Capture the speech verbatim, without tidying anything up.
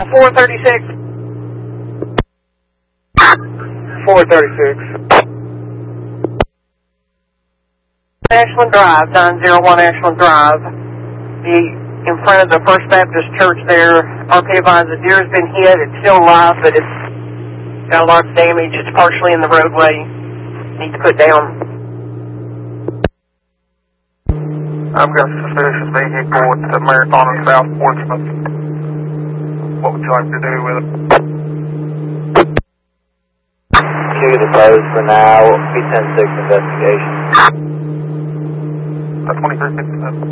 four thirty-six. four thirty-six. Ashland Drive, nine oh one Ashland Drive. The, in front of the First Baptist Church there, R P advised the deer's been hit. It's still alive, but it's got a lot of damage. It's partially in the roadway. Needs to put down. I've got a suspicious vehicle at the Marathon in South Portsmouth. What would you like to do with it? Two to the post for now. B ten six investigation. twenty-three fifty-seven.